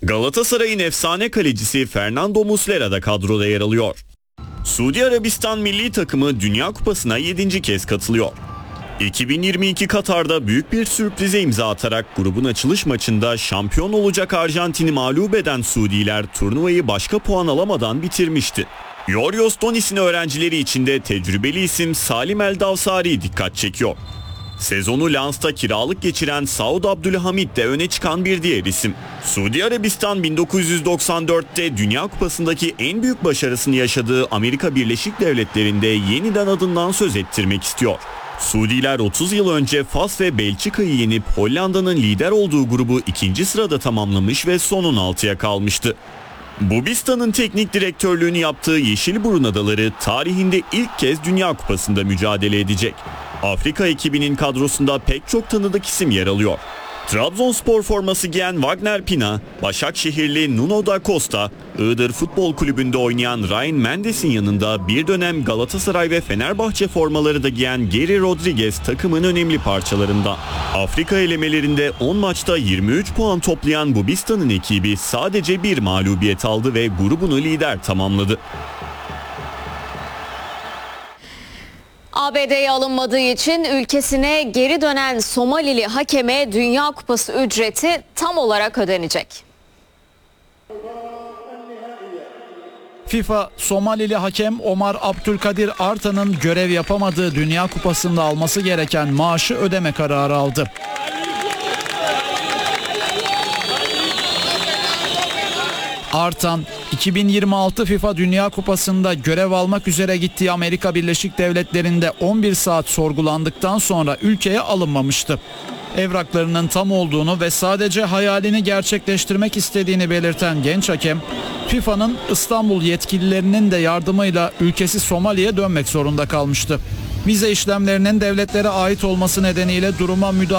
Galatasaray'ın efsane kalecisi Fernando Muslera da kadroda yer alıyor. Suudi Arabistan milli takımı Dünya Kupası'na 7. kez katılıyor. 2022 Katar'da büyük bir sürprize imza atarak grubun açılış maçında şampiyon olacak Arjantin'i mağlup eden Suudiler turnuvayı başka puan alamadan bitirmişti. Yorgos Donis'in öğrencileri içinde tecrübeli isim Salim El Davsari dikkat çekiyor. Sezonu Lens'ta kiralık geçiren Saud Abdülhamid de öne çıkan bir diğer isim. Suudi Arabistan 1994'te Dünya Kupası'ndaki en büyük başarısını yaşadığı Amerika Birleşik Devletleri'nde yeniden adından söz ettirmek istiyor. Suudiler 30 yıl önce Fas ve Belçika'yı yenip Hollanda'nın lider olduğu grubu 2. sırada tamamlamış ve son 16'ya kalmıştı. Bobistan'ın teknik direktörlüğünü yaptığı Yeşilburun Adaları tarihinde ilk kez Dünya Kupası'nda mücadele edecek. Afrika ekibinin kadrosunda pek çok tanıdık isim yer alıyor. Trabzonspor forması giyen Wagner Pina, Başakşehirli Nuno da Costa, Iğdır Futbol Kulübü'nde oynayan Ryan Mendes'in yanında bir dönem Galatasaray ve Fenerbahçe formaları da giyen Geri Rodriguez takımın önemli parçalarından. Afrika elemelerinde 10 maçta 23 puan toplayan Bobistan'ın ekibi sadece bir mağlubiyet aldı ve grubunu lider tamamladı. ABD'ye alınmadığı için ülkesine geri dönen Somalili hakeme Dünya Kupası ücreti tam olarak ödenecek. FIFA, Somalili hakem Omar Abdülkadir Artan'ın görev yapamadığı Dünya Kupası'nda alması gereken maaşı ödeme kararı aldı. Artan, 2026 FIFA Dünya Kupası'nda görev almak üzere gittiği Amerika Birleşik Devletleri'nde 11 saat sorgulandıktan sonra ülkeye alınmamıştı. Evraklarının tam olduğunu ve sadece hayalini gerçekleştirmek istediğini belirten genç hakem, FIFA'nın İstanbul yetkililerinin de yardımıyla ülkesi Somali'ye dönmek zorunda kalmıştı. Vize işlemlerinin devletlere ait olması nedeniyle duruma müdahale